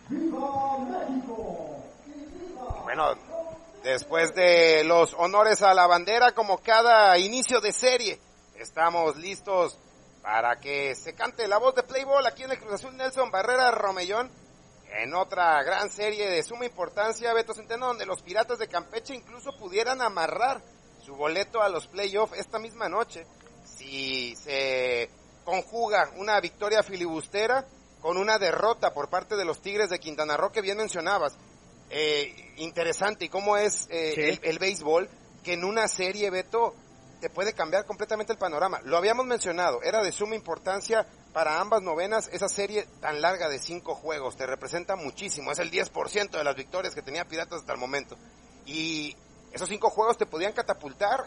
Bueno, después de los honores a la bandera, como cada inicio de serie, estamos listos para que se cante la voz de Play Ball aquí en el Cruz Azul Nelson Barrera Romellón, en otra gran serie de suma importancia, Beto Centeno, donde los Piratas de Campeche incluso pudieran amarrar su boleto a los playoffs esta misma noche, si se conjuga una victoria filibustera con una derrota por parte de los Tigres de Quintana Roo, que bien mencionabas. Interesante, y cómo es Sí. el béisbol, que en una serie, Beto, te puede cambiar completamente el panorama. Lo habíamos mencionado, era de suma importancia para ambas novenas esa serie tan larga de 5 juegos, te representa muchísimo, es el 10% de las victorias que tenía Piratas hasta el momento, y esos 5 juegos te podían catapultar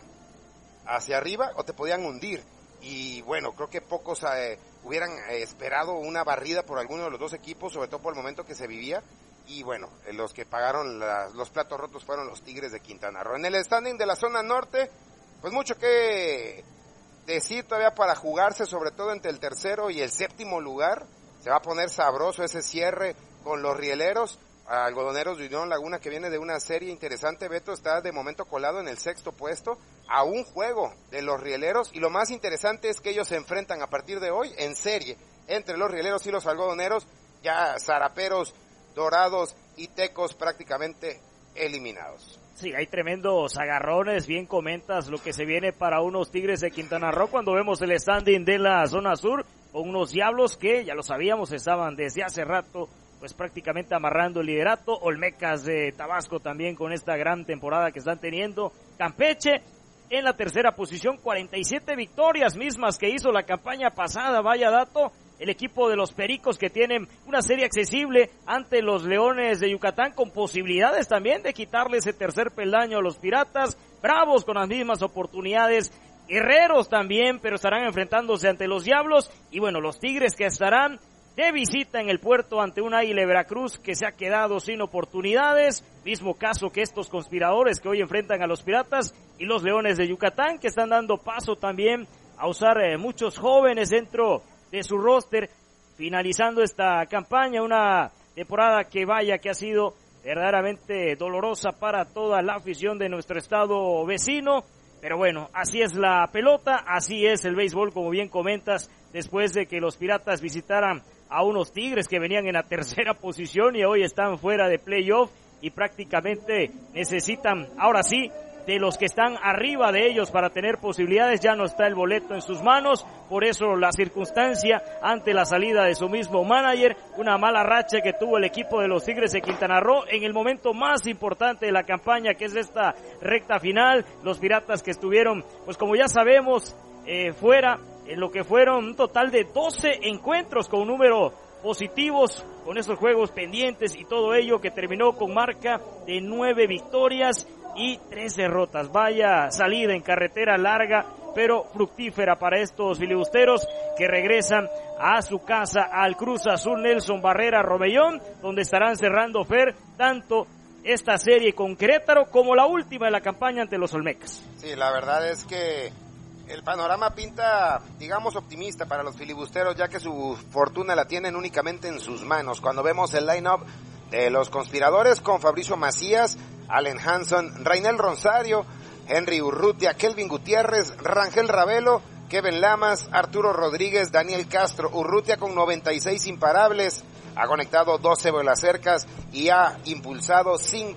hacia arriba o te podían hundir, y bueno, creo que pocos hubieran esperado una barrida por alguno de los dos equipos, sobre todo por el momento que se vivía, y bueno, los que pagaron los platos rotos fueron los Tigres de Quintana Roo. En el standing de la zona norte, pues mucho que decir todavía para jugarse, sobre todo entre el tercero y el séptimo lugar. Se va a poner sabroso ese cierre con los rieleros. Algodoneros de Unión Laguna, que viene de una serie interesante, Beto, está de momento colado en el 6º puesto, a un juego de los rieleros, y lo más interesante es que ellos se enfrentan a partir de hoy en serie entre los rieleros y los algodoneros, ya zaraperos, dorados y tecos prácticamente eliminados. Sí, hay tremendos agarrones, bien comentas lo que se viene para unos Tigres de Quintana Roo cuando vemos el standing de la zona sur, con unos Diablos que, ya lo sabíamos, estaban desde hace rato pues prácticamente amarrando el liderato. Olmecas de Tabasco también con esta gran temporada que están teniendo. Campeche en la tercera posición, 47 victorias mismas que hizo la campaña pasada, vaya dato. El equipo de los Pericos, que tienen una serie accesible ante los Leones de Yucatán, con posibilidades también de quitarle ese tercer peldaño a los Piratas. Bravos con las mismas oportunidades, Guerreros también, pero estarán enfrentándose ante los Diablos. Y bueno, los Tigres, que estarán de visita en el puerto ante un Águila de Veracruz que se ha quedado sin oportunidades. Mismo caso que estos conspiradores que hoy enfrentan a los Piratas, y los Leones de Yucatán, que están dando paso también a usar muchos jóvenes dentro de su roster, finalizando esta campaña, una temporada que vaya que ha sido verdaderamente dolorosa para toda la afición de nuestro estado vecino. Pero bueno, así es la pelota, así es el béisbol, como bien comentas, después de que los Piratas visitaran a unos Tigres que venían en la tercera posición y hoy están fuera de playoff, y prácticamente necesitan, ahora sí, de los que están arriba de ellos para tener posibilidades. Ya no está el boleto en sus manos, por eso la circunstancia ante la salida de su mismo manager, una mala racha que tuvo el equipo de los Tigres de Quintana Roo en el momento más importante de la campaña, que es esta recta final. Los Piratas que estuvieron, pues como ya sabemos, fuera en lo que fueron un total de 12 encuentros con un número positivos, con esos juegos pendientes y todo ello, que terminó con marca de 9 victorias y 3 derrotas. Vaya salida en carretera larga, pero fructífera para estos filibusteros que regresan a su casa, al Cruz Azul Nelson Barrera Romellón, donde estarán cerrando, Fer, tanto esta serie con Querétaro como la última de la campaña ante los Olmecas. Sí, la verdad es que el panorama pinta, digamos, optimista para los filibusteros, ya que su fortuna la tienen únicamente en sus manos. Cuando vemos el line-up de los conspiradores, con Fabricio Macías, Allen Hanson, Rainel Rosario, Henry Urrutia, Kelvin Gutiérrez, Rangel Ravelo, Kevin Lamas, Arturo Rodríguez, Daniel Castro. Urrutia con 96 imparables, ha conectado 12 balacercas y ha impulsado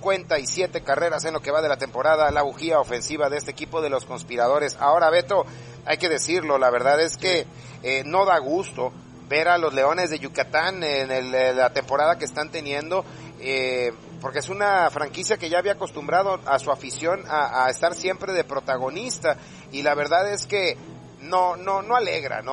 57 carreras en lo que va de la temporada, la bujía ofensiva de este equipo de los conspiradores. Ahora, Beto, hay que decirlo, la verdad es que no da gusto ver a los Leones de Yucatán en la temporada que están teniendo, porque es una franquicia que ya había acostumbrado a su afición a estar siempre de protagonista, y la verdad es que no alegra, ¿no?